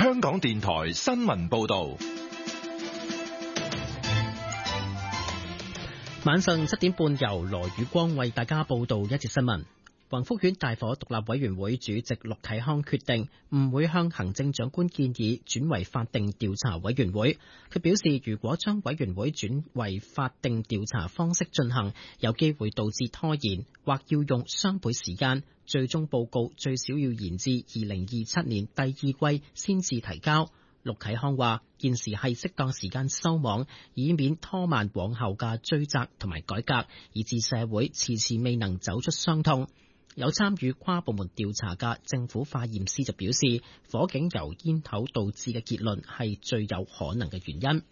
香港電台新聞報道。 晚上7點半由羅宇光為大家報道一節新聞。宏福苑大火獨立委員會主席陸啟康決定唔會向行政長官建議轉為法定調查委員會。佢表示，如果將委員會轉為法定調查方式進行，有機會導致拖延，或要用雙倍時間。最終報告最少要延至2027年第二季先至提交。陸啟康話：現時係適當時間收網，以免拖慢往後嘅追責同埋改革，以致社會遲遲未能走出傷痛。有參與跨部門調查嘅政府化驗師就表示，火警由煙頭導致嘅結論係最有可能嘅原因。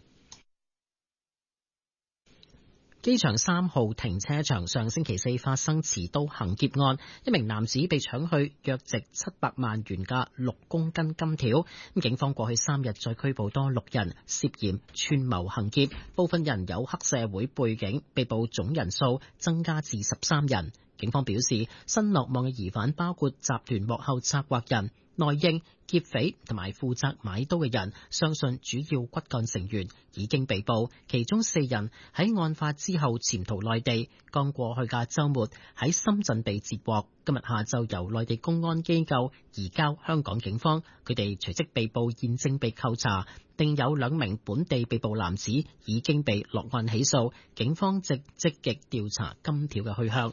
機場3號停車場上星期四發生持刀行劫案，一名男子被搶去約值700萬元嘅6公斤金條。警方過去3日再拘捕多6人涉嫌串謀行劫，部分人有黑社會背景，被捕總人數增加至13人。警方表示，新落網嘅疑犯包括集團幕後策劃人、內應、劫匪同埋負責買刀嘅人，相信主要骨幹成員已經被捕，其中4人喺案發之後潛逃內地，剛過去嘅週末喺深圳被截獲，今日下晝由內地公安機構移交香港警方，佢哋隨即被捕，現正被扣查，並有2名本地被捕男子已經被落案起訴，警方正積極調查金條嘅去向。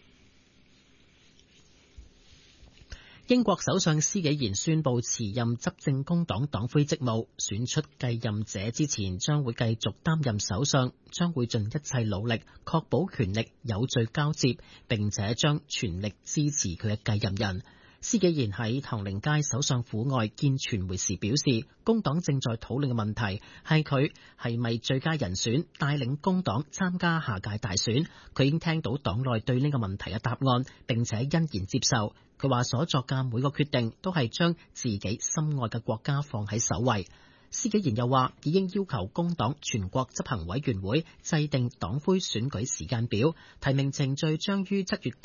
英國首相施紀賢宣布辭任執政工黨黨魁職務，選出繼任者之前將會繼續擔任首相，將會盡一切努力確保權力有序交接，並且將全力支持佢嘅繼任人。施紀賢喺唐寧街首相府外見傳媒時表示，工黨正在討論嘅問題係佢係咪最佳人選帶領工黨參加下屆大選。佢已經聽到黨內對呢個問題嘅答案，並且欣然接受。佢話所作嘅每個決定都係將自己心愛嘅國家放喺首位。施紀賢又話已經要求工黨全國執行委員會制定黨魁選舉時間表，提名程序將於7月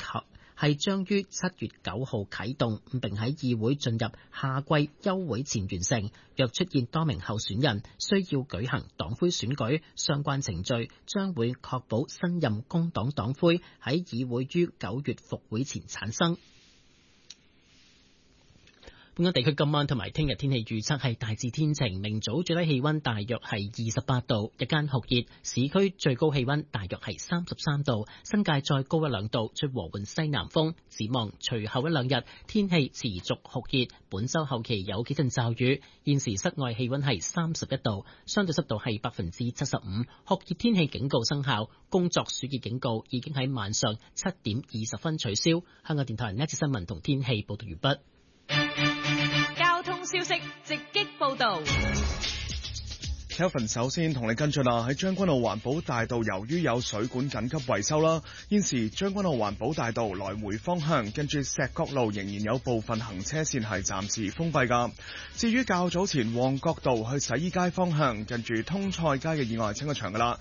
9號啟動，並喺議會進入夏季休會前完成。若出現多名候選人，需要舉行黨魁選舉，相關程序將會確保新任工黨黨魁喺議會於9月復會前產生。本港地區今晚同埋聽日天氣預測係大致天晴，明早最低氣溫大約係28度，日間酷熱，市區最高氣溫大約係33度，新界再高1、2度，吹和緩西南風。展望隨後1、2日天氣持續酷熱，本週後期有幾陣驟雨。現時室外氣溫係31度，相對濕度係75%，酷熱天氣警告生效，工作暑熱警告已經喺晚上7點20分取消。香港電台呢一節新聞同天氣報道完畢。 交通消息直擊報道。 Kelvin 首先同你跟進啦，喺將軍澳環保大道，由於有水管緊急維修啦，現時將軍澳環保大道來回方向跟住石角路仍然有部分行車線係暫時封閉噶。至於較早前旺角道去洗衣街方向近住通菜街嘅意外清咗場噶啦，